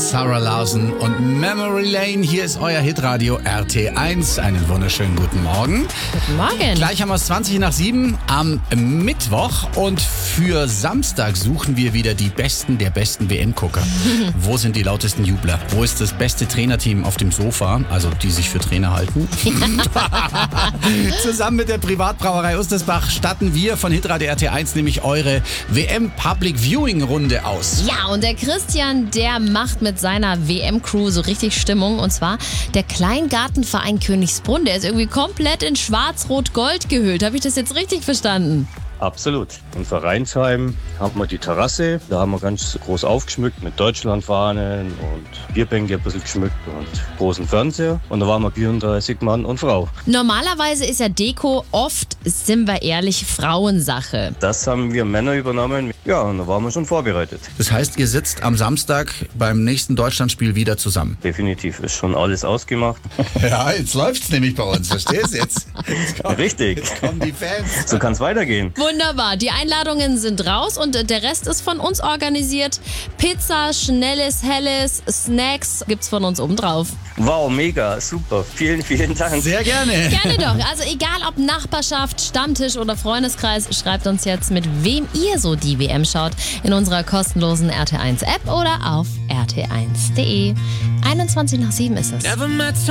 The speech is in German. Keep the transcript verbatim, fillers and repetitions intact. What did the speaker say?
Sarah Larson und Memory Lane. Hier ist euer Hitradio R T eins. Einen wunderschönen guten Morgen. Guten Morgen. Gleich haben wir es zwanzig nach sieben am Mittwoch und für Samstag suchen wir wieder die Besten der besten W M-Gucker. Wo sind die lautesten Jubler? Wo ist das beste Trainerteam auf dem Sofa? Also die sich für Trainer halten. Zusammen mit der Privatbrauerei Ustersbach statten wir von Hitradio R T eins nämlich eure W M Public Viewing Runde aus. Ja, und der Christian, der macht mit seiner W M-Crew so richtig Stimmung. Und zwar der Kleingartenverein Königsbrunn. Der ist irgendwie komplett in schwarz-rot-gold gehüllt. Habe ich das jetzt richtig verstanden? Absolut. In Vereinsheim haben wir die Terrasse. Da haben wir ganz groß aufgeschmückt mit Deutschlandfahnen und Bierbänke ein bisschen geschmückt und großen Fernseher. Und da waren wir vierunddreißig Mann und Frau. Normalerweise ist ja Deko oft, sind wir ehrlich, Frauensache. Das haben wir Männer übernommen. Ja, und da waren wir schon vorbereitet. Das heißt, ihr sitzt am Samstag beim nächsten Deutschlandspiel wieder zusammen. Definitiv ist schon alles ausgemacht. Ja, jetzt läuft's nämlich bei uns. Verstehst du jetzt? jetzt kommen, Richtig. Jetzt kommen die Fans. So kann es weitergehen. Wunderbar, die Einladungen sind raus und der Rest ist von uns organisiert. Pizza, schnelles, helles, Snacks gibt's von uns obendrauf. Wow, mega, super. Vielen, vielen Dank. Sehr gerne. Gerne doch. Also egal ob Nachbarschaft, Stammtisch oder Freundeskreis, schreibt uns jetzt, mit wem ihr so die W M schaut, in unserer kostenlosen R T eins App oder auf r t eins punkt d e. einundzwanzig nach sieben ist es.